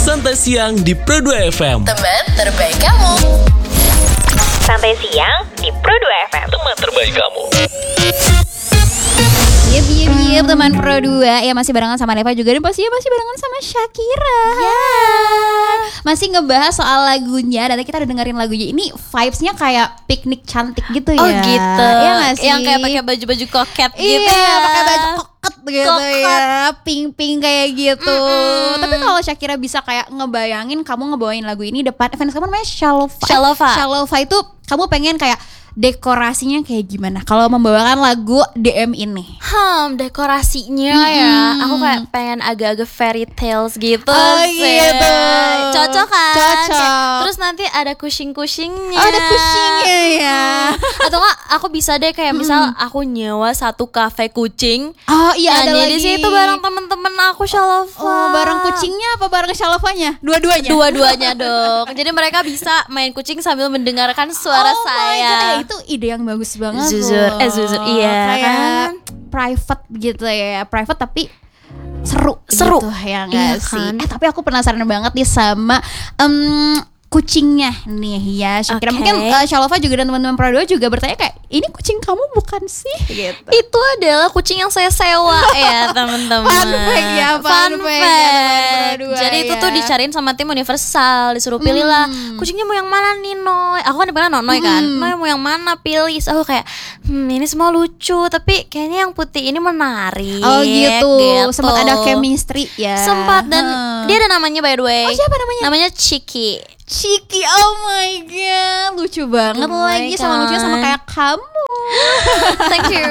Santai Siang di Pro 2 FM. Teman terbaik kamu. Santai Siang di Pro 2 FM. Teman terbaik kamu. Yep, teman Pro 2. Ya masih barengan sama Neva juga. Dan pastinya masih barengan sama Shakira. Masih ngebahas soal lagunya. Dan kita udah dengerin lagunya. Ini vibes-nya kayak piknik cantik gitu ya. Oh gitu. Iya gak sih? Yang kayak pakai baju-baju koket iya, gitu ya. pakai baju koket gitu ya. Pink-pink kayak gitu. Tapi kalau Shakira bisa kayak ngebayangin kamu ngebawain lagu ini depan fans kamu namanya Shalova. Shalova itu kamu pengen kayak dekorasinya kayak gimana kalau membawakan lagu DM ini? Dekorasinya ya. Aku kayak pengen agak-agak fairy tales gitu sih. Gitu. Cocok kan? Cocok. Kayak, terus nanti ada kucing-kucingnya. Oh, ada kucingnya ya. Atau enggak aku bisa deh kayak misal aku nyewa satu kafe kucing. Oh iya, ada di lagi. situ bareng temen-temen aku Shalova. Oh, bareng kucingnya apa bareng Shalovanya? Dua-duanya. Dua-duanya dong. Jadi mereka bisa main kucing sambil mendengarkan suara saya. Itu ide yang bagus banget. Zuzur, loh. Zuzur, iya kayak kan? private gitu ya, private tapi seru gitu, ya nggak iya sih? kan? Tapi aku penasaran banget nih sama kucingnya nih ya. Shakira mungkin Shalova juga dan teman-teman Pro 2 juga bertanya kayak, ini kucing kamu bukan sih? Gitu. Itu adalah kucing yang saya sewa ya teman-teman. Fun fact ya, fun fact ya, teman-teman Pro 2 Jadi itu ya. tuh dicariin sama tim Universal, disuruh pilih lah kucingnya mau yang mana nih Noy. Aku kan dipanggil Noy kan. Noy mau yang mana pilih. So, aku kayak ini semua lucu tapi kayaknya yang putih ini menarik. Oh gitu. Sempat ada chemistry ya. Sempat dan dia ada namanya by the way. Oh, siapa namanya? Namanya Chiki. Chiki, oh my god, lucu banget lagi sama lucunya sama kayak kamu. Thank you.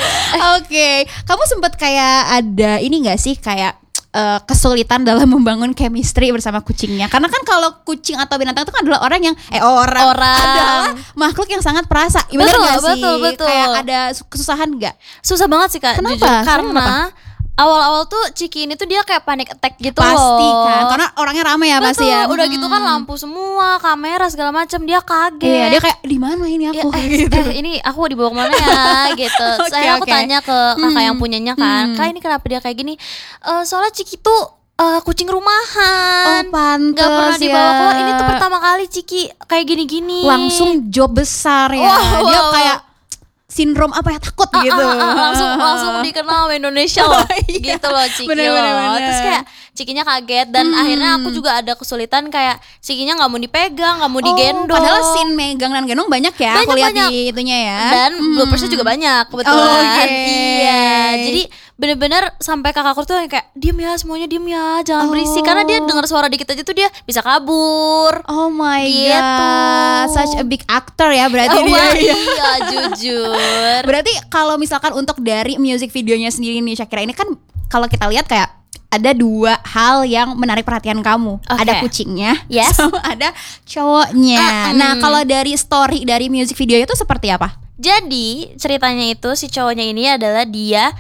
Oke, kamu sempat kayak ada ini nggak sih kayak kesulitan dalam membangun chemistry bersama kucingnya? Karena kan kalau kucing atau binatang itu kan adalah orang yang orang adalah makhluk yang sangat perasa. Bener nggak sih? Betul. Kayak ada kesusahan nggak? Susah banget sih Kak. Kenapa? Jujur, karena Kenapa? awal-awal tuh Ciki ini tuh dia kayak panic attack gitu Pasti loh. kan, karena orangnya ramai ya pasti ya. Udah gitu kan lampu semua, kamera segala macam, dia kaget. Iya, dia kayak di mana ini aku? Gitu. Ini aku dibawa kemana ya gitu. Saya aku tanya ke kakak yang punyanya kan, Kak ini kenapa dia kayak gini? Soalnya Ciki tuh kucing rumahan. Oh pantes Gak pernah dibawa ya. keluar. Ini tuh pertama kali Ciki kayak gini-gini. Langsung job besar ya. Dia kayak sindrom apa ya, takut gitu. Langsung dikenal sama Indonesia loh. Gitu loh Ciki Bener. loh. Terus kayak Cikinya kaget dan akhirnya aku juga ada kesulitan kayak Cikinya nggak mau dipegang, nggak mau digendong. Padahal scene megang dan gendong banyak ya. Aku lihat Banyak. di itunya ya. Dan bloopersnya juga banyak kebetulan. Iya. Jadi bener-bener sampai kakakku tuh yang kayak diem ya semuanya, diem ya, jangan berisik, karena dia dengar suara dikit aja tuh dia bisa kabur. Oh my Gitu. god, such a big actor ya berarti dia. Wah, iya jujur. Berarti kalau misalkan untuk dari music videonya sendiri nih Shakira, ini kan kalau kita lihat kayak ada dua hal yang menarik perhatian kamu. Ada kucingnya, Yes. sama ada cowoknya. Nah kalau dari story dari music video itu seperti apa? Jadi ceritanya itu si cowoknya ini adalah dia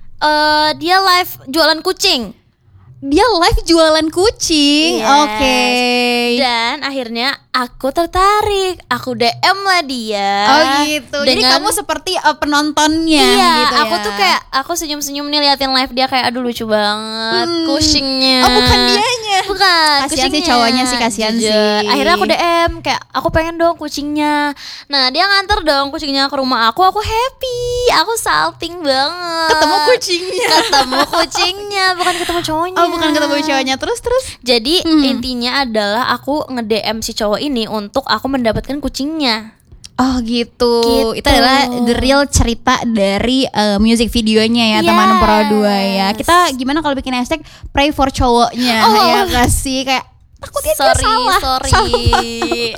live jualan kucing. Dia live jualan kucing. Yes. Oke. Dan akhirnya aku tertarik, aku DM lah dia. Oh gitu. Jadi kamu seperti penontonnya Iya, gitu ya. aku tuh kayak aku senyum-senyum nih liatin live dia kayak aduh lucu banget kucingnya. Oh bukan dianya. Bukan, Kasian sih kucingnya. cowoknya sih, kasian Jujur. sih. Akhirnya aku DM kayak aku pengen dong kucingnya. Nah dia nganter dong kucingnya ke rumah aku happy, aku salting banget. Ketemu kucingnya. Ketemu kucingnya, bukan ketemu cowoknya. Oh bukan ketemu cowoknya. Terus. Jadi intinya adalah aku nge-DM si cowok ini untuk aku mendapatkan kucingnya. Oh gitu. Gitu. Itu adalah the real cerita dari music videonya ya, teman Pro 2 ya. Kita gimana kalau bikin hashtag pray for cowoknya ya kasih kayak takutnya dia salah. Sorry.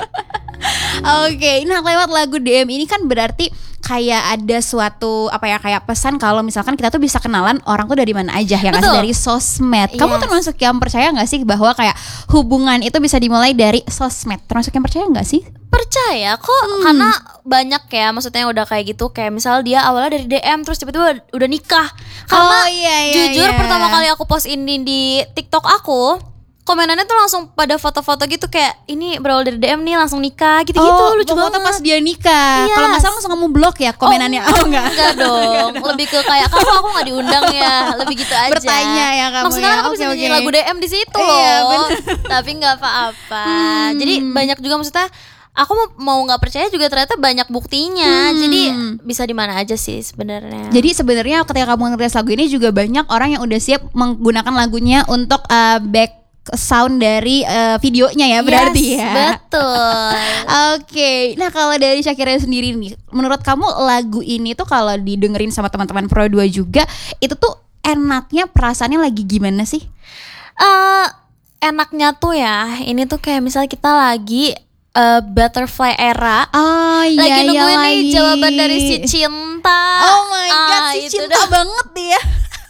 Oke, nah lewat lagu DM ini kan berarti kayak ada suatu apa ya, kayak pesan kalau misalkan kita tuh bisa kenalan orang tuh dari mana aja, yang Betul. dari sosmed. Kamu Yes. termasuk yang percaya nggak sih bahwa kayak hubungan itu bisa dimulai dari sosmed? Termasuk yang percaya nggak sih? Percaya kok, karena banyak ya maksudnya yang udah kayak gitu. Kayak misal dia awalnya dari DM terus tiba-tiba udah nikah. Karena iya, jujur iya. pertama kali aku post ini di TikTok aku, komenannya tuh langsung pada foto-foto gitu kayak ini berawal dari DM nih langsung nikah gitu-gitu, lucu foto banget. pas dia nikah. Yes. Kalau nggak salah langsung kamu blok ya komenannya. Enggak dong. Lebih ke kayak kamu aku nggak diundang ya, lebih gitu aja. Bertanya ya kamu maksudnya ya. kan aku bisa Oke, nyanyi oke. lagu DM di situ Iya, loh. bener. Tapi nggak apa-apa. Jadi banyak juga maksudnya aku mau nggak percaya juga ternyata banyak buktinya. Jadi bisa di mana aja sih sebenarnya. Jadi sebenarnya ketika kamu ngerilis lagu ini juga banyak orang yang udah siap menggunakan lagunya untuk back sound dari videonya ya berarti Yes, ya. betul. Oke, nah kalau dari Shakira sendiri nih, menurut kamu lagu ini tuh kalau didengerin sama teman-teman Pro 2 juga, itu tuh enaknya perasaannya lagi gimana sih? Enaknya tuh ya, ini tuh kayak misalnya kita lagi butterfly era. Oh iya, Lagi nungguin nih lagi. jawaban dari si cinta. Oh my god, si itu cinta dah. banget dia.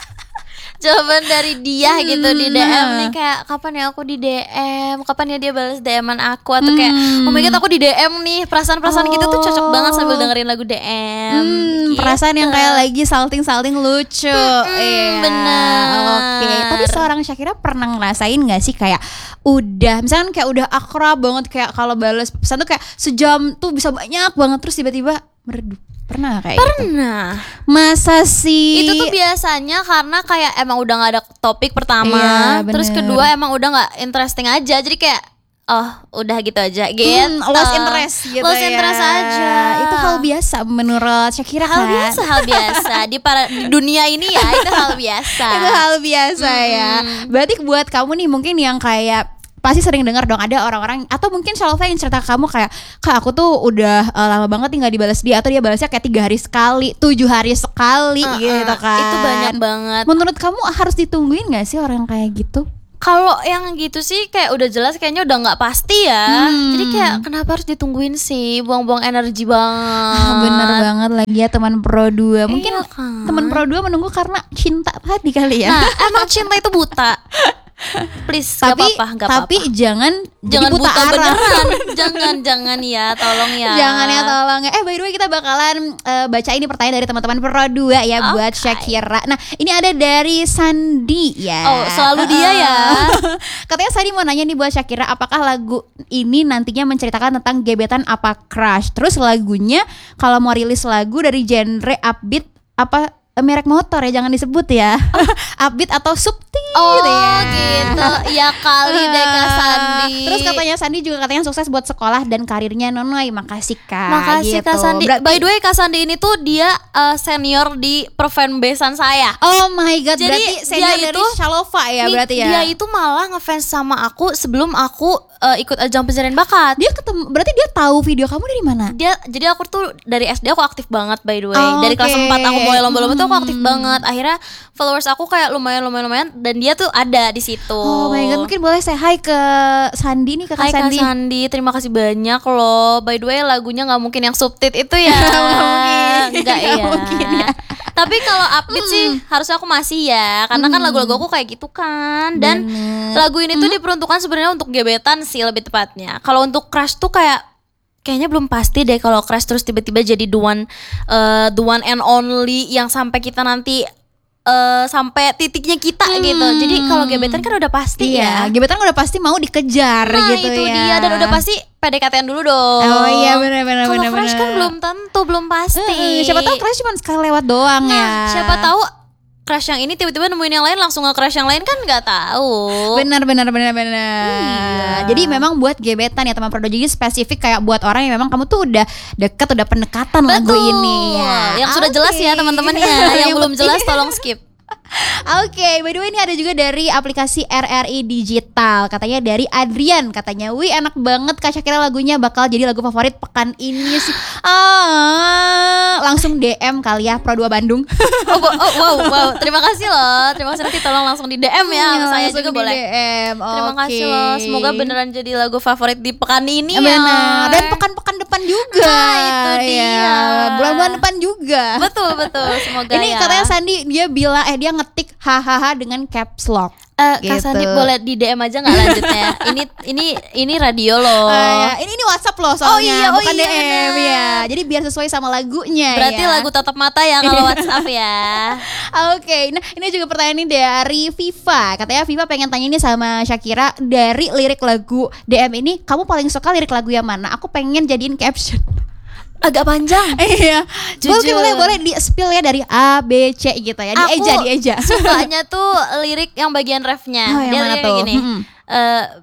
Jawaban dari dia gitu di DM nih kayak kapan ya aku di DM, kapan ya dia balas DM-an aku atau kayak oh my god aku di DM nih, perasaan-perasaan gitu tuh cocok banget sambil dengerin lagu DM. Gitu. Perasaan yang kayak lagi salting-salting lucu. Iya. bener. Oke, tapi seorang Shakira pernah ngerasain gak sih kayak udah misalkan kayak udah akrab banget kayak kalau balas pesan tuh kayak sejam tuh bisa banyak banget terus tiba-tiba meredup. Pernah kayak gitu? Nah, Masa sih? itu tuh biasanya karena kayak emang udah gak ada topik pertama, Iya, terus bener. kedua emang udah gak interesting aja, jadi kayak oh udah gitu aja gitu. Lost interest gitu Lost ya. interest aja. Itu hal biasa menurut Shakira hal kan? biasa, hal biasa di dunia ini ya itu hal biasa. Itu hal biasa ya. Berarti buat kamu nih mungkin yang kayak pasti sering dengar dong ada orang-orang atau mungkin Shalova yang cerita ke kamu kayak Kak aku tuh udah lama banget nih nggak dibalas dia atau dia balasnya kayak 3 hari sekali 7 hari sekali gitu kan. Itu banyak banget. Menurut kamu harus ditungguin gak sih orang kayak gitu? Kalau yang gitu sih kayak udah jelas kayaknya udah nggak pasti ya. Jadi kayak kenapa harus ditungguin sih? Buang-buang energi banget. Bener banget lagi ya teman Pro 2. Mungkin Iya kan? teman Pro 2 menunggu karena cinta tadi kali ya. Nah, emang cinta itu buta. Please, tapi gak tapi apa-apa. jangan jadi Jangan buta arah. beneran. jangan ya, tolong ya. Jangan ya tolong ya. By the way kita bakalan baca ini pertanyaan dari teman-teman Pro 2 ya buat Shakira. Nah ini ada dari Sandi ya. Oh, selalu dia ya. Katanya Sandi mau nanya nih buat Shakira, apakah lagu ini nantinya menceritakan tentang gebetan apa crush? Terus lagunya kalau mau rilis lagu dari genre upbeat apa merek motor ya jangan disebut ya. Upbeat atau subtil Oh ya. gitu. Ya kali deh Kak Sandi. Terus katanya Sandi juga katanya sukses buat sekolah dan karirnya Nonoy. Makasih Kak. Makasih gitu. Kak Sandi. Berarti- By the way Kak Sandi ini tuh dia senior di fanbasean saya. Oh my god, Jadi berarti senior dia dari itu- Shalova ya Nih, berarti ya. Dia itu malah ngefans sama aku sebelum aku ikut ajang pencarian bakat. Dia ketemu, berarti dia tahu video kamu dari mana? Jadi aku tuh dari SD aku aktif banget by the way. Oh, Dari kelas oke. 4 aku mulai lomba-lomba tuh aku aktif banget. Akhirnya followers aku kayak lumayan dan dia tuh ada di situ. Oh my god, mungkin boleh say hi ke Sandi nih, ke Kak Hai Kak Sandi. Sandi, terima kasih banyak loh. By the way lagunya nggak mungkin yang subtit itu ya. Nggak ya. mungkin ya. Tapi kalau upbeat sih harusnya aku masih ya, karena kan lagu-lagu aku kayak gitu kan. Dan lagu ini tuh diperuntukkan sebenarnya untuk gebetan sih lebih tepatnya. Kalau untuk crush tuh kayaknya belum pasti deh kalau crush terus tiba-tiba jadi the one and only yang sampai kita nanti sampai titiknya kita gitu. Jadi kalau gebetan kan udah pasti Iya, ya. gebetan udah pasti mau dikejar Nah gitu itu ya. dia, dan udah pasti PDKT-an dulu dong. Oh iya benar. Kalau crush kan belum tentu, belum pasti. Siapa tahu crush cuma sekali lewat doang ya. Nah, siapa tahu crush yang ini tiba-tiba nemuin yang lain langsung nge-crush yang lain kan nggak tahu. Benar. Jadi memang buat gebetan ya teman Pro 2, jadi spesifik kayak buat orang yang memang kamu tuh udah deket, udah pendekatan lagu Betul. ini ya. Yang sudah jelas ya Oke. teman-teman ya. Yang belum jelas penting. tolong skip. Oke, by the way ini ada juga dari aplikasi RRI Digital. Katanya dari Adrian, katanya, "Wih, enak banget Kak Shakira lagunya, bakal jadi lagu favorit pekan ini sih." Langsung DM kali ya Pro 2 Bandung. Wow. Terima kasih loh. Terima kasih, nanti tolong langsung di DM ya. Sama saya Langsung juga di boleh. DM. Terima kasih Oke. loh. Semoga beneran jadi lagu favorit di pekan ini ya. Benar. Dan pekan-pekan depan juga. Nah, itu dia. Ya, bulan-bulan depan juga. Betul. Semoga Ini ya. katanya Sandi dia bilang dia ngetik hahaha dengan caps lock. Kak Gitu. Sandi boleh di DM aja nggak lanjutnya? Ini radio loh. Ini WhatsApp loh soalnya, Oh bukan iya, DM bener. ya. Jadi biar sesuai sama lagunya. Berarti ya. lagu Tatap Mata ya kalau WhatsApp ya. Oke, nah ini juga pertanyaan ini dari Viva. Katanya Viva pengen tanya ini sama Shakira, dari lirik lagu DM ini kamu paling suka lirik lagu yang mana? Aku pengen jadiin caption. Agak panjang. Iya. Jujur. Boleh di spill ya dari A B C gitu ya. Dieja. Sukanya tuh lirik yang bagian refnya. Oh, yang Dia mana lirik tuh? gini.